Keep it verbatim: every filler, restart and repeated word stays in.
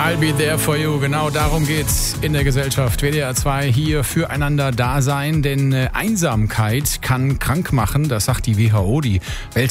I'll be there for you. Genau darum geht's in der Gesellschaft. W D R zwei hier füreinander da sein, denn äh, Einsamkeit kann krank machen. Das sagt die W H O, die Weltgesundheitsorganisation.